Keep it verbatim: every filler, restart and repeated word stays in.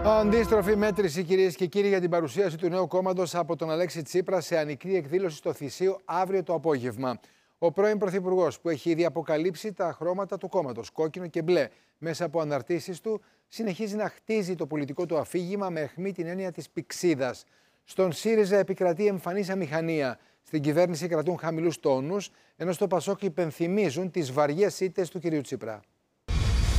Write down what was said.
Αντίστροφη μέτρηση, κυρίες και κύριοι, για την παρουσίαση του νέου κόμματος από τον Αλέξη Τσίπρα σε ανοιχτή εκδήλωση στο Θησίο αύριο το απόγευμα. Ο πρώην Πρωθυπουργός, που έχει ήδη αποκαλύψει τα χρώματα του κόμματος, κόκκινο και μπλε, μέσα από αναρτήσεις του, συνεχίζει να χτίζει το πολιτικό του αφήγημα με αιχμή την έννοια της πηξίδας. Στον ΣΥΡΙΖΑ επικρατεί εμφανής αμηχανία. Στην κυβέρνηση κρατούν χαμηλούς τόνους, ενώ στο ΠΑΣΟΚ υπενθυμίζουν τις βαριές ήττες του κ. Τσίπρα.